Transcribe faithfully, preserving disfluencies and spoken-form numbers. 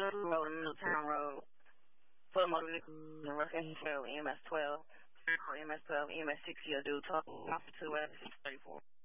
Road and Middletown Road for motor vehicle and recreation trail E M S twelve, E M S twelve, E M S sixty, or do total officer two at six thirty-four.